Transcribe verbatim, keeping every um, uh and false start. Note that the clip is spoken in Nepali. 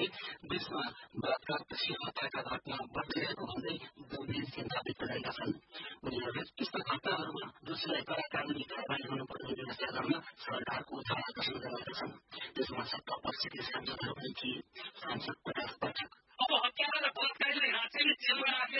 गर्दै देशमा बलात्कारपछि हत्याका घटना बढिरहेको भन्दै गम्भीर चिन्ता व्यक्त गरेका छन्। उनीहरूले त्यस्ता घटनाहरूमा दोषीलाई कड़ा कानूनी कारवाही हुनुपर्ने व्यवस्था गर्न सरकारको ध्यानाकर्षण गरेका छन्। त्यसमा सत्ता पक्षकै सांसदहरू पनि थिए। सांसद प्रकाश पाठक अब हत्यारा र बलात्कारीलाई राष्ट्रिय जेलमा राख्ने